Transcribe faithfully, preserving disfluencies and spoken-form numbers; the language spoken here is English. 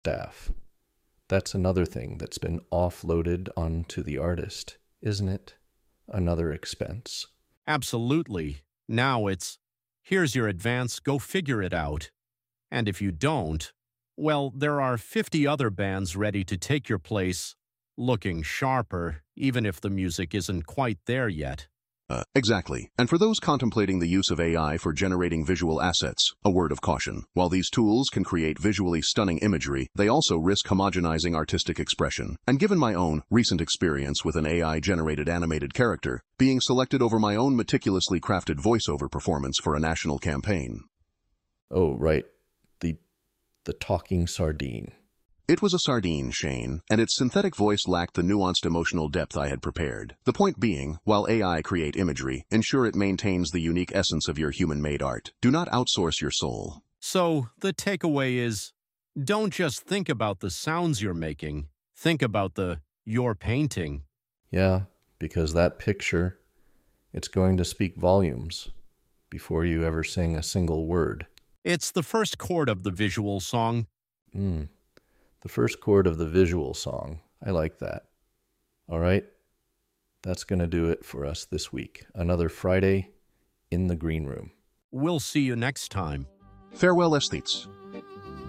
staff. That's another thing that's been offloaded onto the artist, isn't it? Another expense. Absolutely. Now it's, here's your advance, go figure it out. And if you don't, well, there are fifty other bands ready to take your place, looking sharper, even if the music isn't quite there yet. Uh, exactly. And for those contemplating the use of A I for generating visual assets, a word of caution. While these tools can create visually stunning imagery, they also risk homogenizing artistic expression. And given my own recent experience with an A I-generated animated character, being selected over my own meticulously crafted voiceover performance for a national campaign. Oh, right. The, the talking sardine. It was a sardine, Shane, and its synthetic voice lacked the nuanced emotional depth I had prepared. The point being, while A I create imagery, ensure it maintains the unique essence of your human-made art. Do not outsource your soul. So, the takeaway is, don't just think about the sounds you're making, think about the you're painting. Yeah, because that picture, it's going to speak volumes before you ever sing a single word. It's the first chord of the visual song. Hmm. The first chord of the visual song. I like that. All right. That's going to do it for us this week. Another Friday in the green room. We'll see you next time. Farewell, aesthetes.